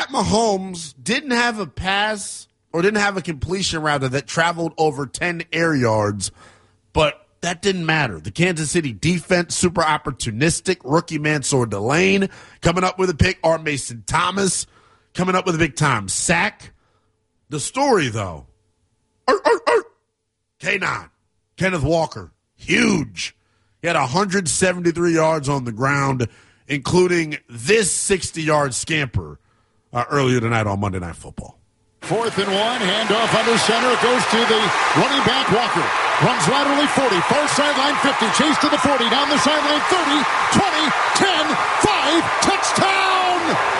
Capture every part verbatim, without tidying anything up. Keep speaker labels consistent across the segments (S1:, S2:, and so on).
S1: Pat Mahomes didn't have a pass or didn't have a completion, rather, that traveled over ten air yards, but that didn't matter. The Kansas City defense, super opportunistic. Rookie Mansour Delane coming up with a pick. R. Mason Thomas coming up with a big-time sack. The story, though, er, er, er. K nine, Kenneth Walker, huge. He had one hundred seventy-three yards on the ground, including this sixty-yard scamper uh, earlier tonight on Monday Night Football.
S2: Fourth and one, handoff under center. It goes to the running back, Walker. Runs laterally forty, far sideline fifty, chase to the forty, down the sideline thirty, twenty, ten, five, touchdown!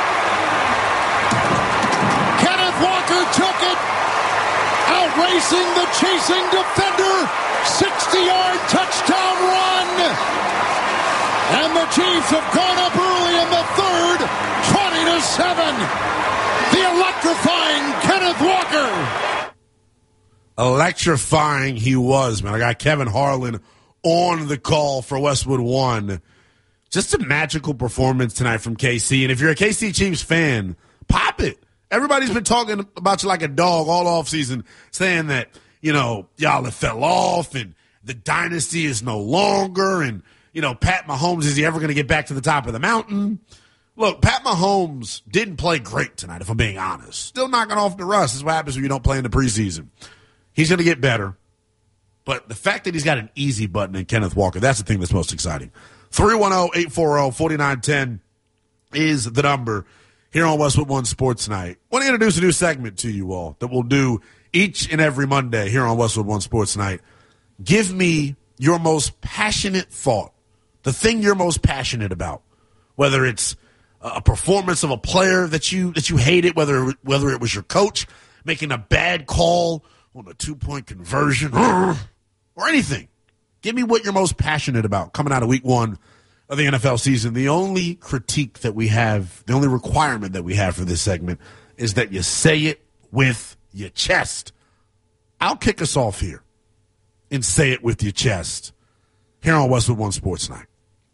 S2: Kenneth Walker took it, outracing the chasing defender, sixty-yard touchdown run! And the Chiefs have gone up early in the third, twenty to seven. The electrifying Kenneth Walker.
S1: Electrifying he was, man. I got Kevin Harlan on the call for Westwood One. Just a magical performance tonight from K C. And if you're a K C Chiefs fan, pop it. Everybody's been talking about you like a dog all offseason, saying that, you know, y'all have fell off and the dynasty is no longer. And, you know, Pat Mahomes, is he ever going to get back to the top of the mountain? Look, Pat Mahomes didn't play great tonight, if I'm being honest. Still knocking off the rust. This is what happens when you don't play in the preseason. He's going to get better. But the fact that he's got an easy button in Kenneth Walker, that's the thing that's most exciting. three one zero, eight four zero, four nine one zero is the number here on Westwood One Sports Night. I want to introduce a new segment to you all that we'll do each and every Monday here on Westwood One Sports Night. Give me your most passionate thought, the thing you're most passionate about, whether it's a performance of a player that you that you hated, whether whether it was your coach making a bad call on a two-point conversion or anything. Give me what you're most passionate about coming out of week one of the N F L season. The only critique that we have, the only requirement that we have for this segment is that you say it with your chest. I'll kick us off here and say it with your chest here on Westwood One Sports Night.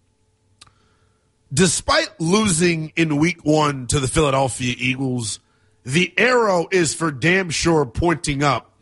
S1: Despite losing in week one to the Philadelphia Eagles, the arrow is for damn sure pointing up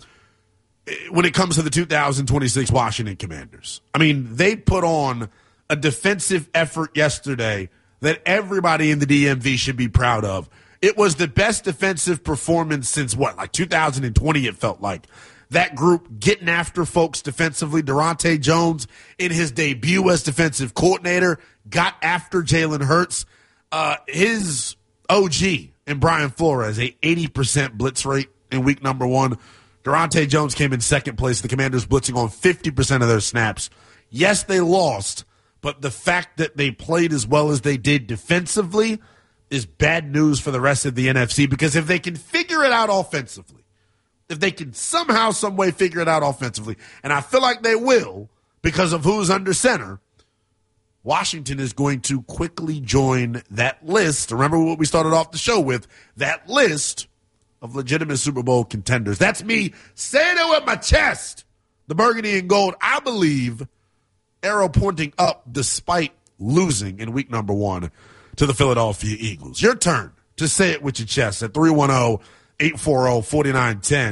S1: when it comes to the two thousand twenty-six Washington Commanders. I mean, they put on a defensive effort yesterday that everybody in the D M V should be proud of. It was the best defensive performance since, what, like two thousand twenty, it felt like. That group getting after folks defensively. Durante Jones, in his debut as defensive coordinator, got after Jalen Hurts. Uh, his O G and Brian Flores, a eighty percent blitz rate in week number one. Durante Jones came in second place. The Commanders blitzing on fifty percent of their snaps. Yes, they lost, but the fact that they played as well as they did defensively is bad news for the rest of the N F C, because if they can figure it out offensively, if they can somehow, some way figure it out offensively, and I feel like they will because of who's under center, Washington is going to quickly join that list. Remember what we started off the show with, that list of legitimate Super Bowl contenders. That's me saying it with my chest. The burgundy and gold, I believe, arrow pointing up despite losing in week number one to the Philadelphia Eagles. Your turn to say it with your chest at three one zero, eight four zero, four nine one zero.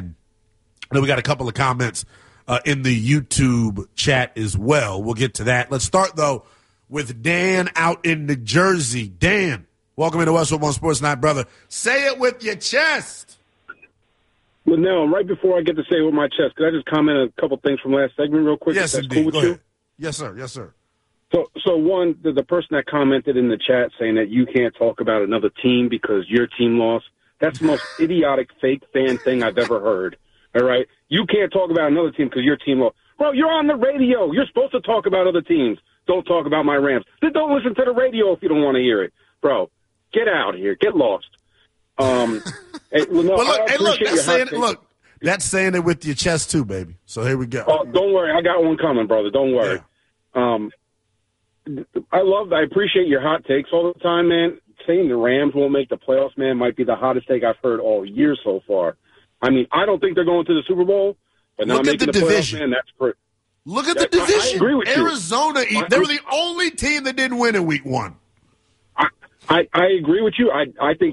S1: I know we got a couple of comments uh, in the YouTube chat as well. We'll get to that. Let's start, though, with Dan out in New Jersey. Dan, welcome into Westwood One Sports Night, brother. Say it with your chest.
S3: Well, now, right before I get to say it with my chest, could I just comment on a couple things from last segment real quick?
S1: Yes,
S3: that's
S1: indeed.
S3: Cool with
S1: Go
S3: you?
S1: ahead. Yes, sir. Yes, sir.
S3: So, so one, the, the person that commented in the chat saying that you can't talk about another team because your team lost, that's the most idiotic fake fan thing I've ever heard. All right? You can't talk about another team because your team lost. Bro, you're on the radio. You're supposed to talk about other teams. Don't talk about my Rams. Then don't listen to the radio if you don't want to hear it. Bro, get out of here. Get lost. Um, hey, well, no,
S1: well, look,
S3: I
S1: hey, look, that's saying,
S3: take.
S1: look, that's saying it with your chest too, baby. So here we go.
S3: Oh, don't worry. I got one coming, brother. Don't worry. Yeah. Um, I love, I appreciate your hot takes all the time, man. Saying the Rams won't make the playoffs, man, might be the hottest take I've heard all year so far. I mean, I don't think they're going to the Super Bowl, but not making the, the division. Playoffs, man, that's pretty.
S1: Look at the division. I, I agree with Arizona,
S3: you.
S1: they were the only team that didn't win in week one.
S3: I, I, I agree with you. I, I think